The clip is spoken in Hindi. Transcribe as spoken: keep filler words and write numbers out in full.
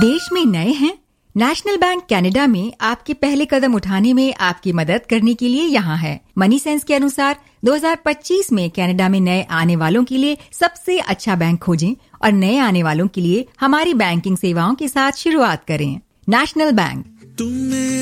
देश में नए हैं? नेशनल बैंक कनाडा में आपके पहले कदम उठाने में आपकी मदद करने के लिए यहाँ है। मनी सेंस के अनुसार दो हज़ार पच्चीस में कनाडा में नए आने वालों के लिए सबसे अच्छा बैंक खोजें और नए आने वालों के लिए हमारी बैंकिंग सेवाओं के साथ शुरुआत करें। National bank.